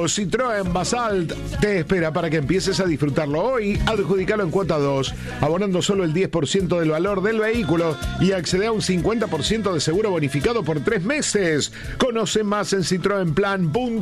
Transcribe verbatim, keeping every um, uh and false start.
nuevo Citroën Basalt te espera para que empieces a disfrutarlo hoy. Adjudicalo en cuota dos, abonando solo el diez por ciento del valor del vehículo y accede a un cincuenta por ciento de seguro bonificado por tres meses. Conoce más en citroenplan punto com.